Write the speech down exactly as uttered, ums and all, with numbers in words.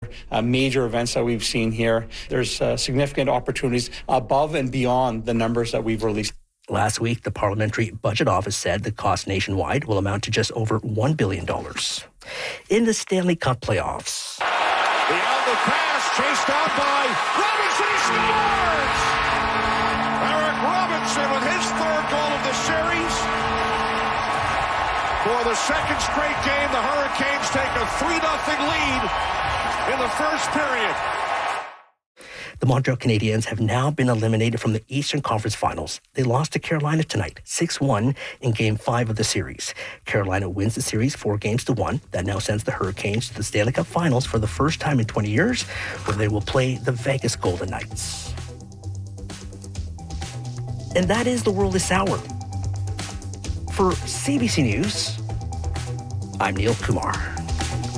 other uh, major events that we've seen here. There's uh, significant opportunities above and beyond the numbers that we've released. Last week, the Parliamentary Budget Office said the cost nationwide will amount to just over one billion dollars. In the Stanley Cup playoffs. The outlet pass chased out by Robinson. He scores! Eric Robinson with his third goal of the series. For the second straight game, the Hurricanes take a three nothing lead in the first period. The Montreal Canadiens have now been eliminated from the Eastern Conference Finals. They lost to Carolina tonight, six one in Game five of the series. Carolina wins the series four games to one. That now sends the Hurricanes to the Stanley Cup Finals for the first time in twenty years, where they will play the Vegas Golden Knights. And that is the world this hour. For C B C News, I'm Neil Kumar.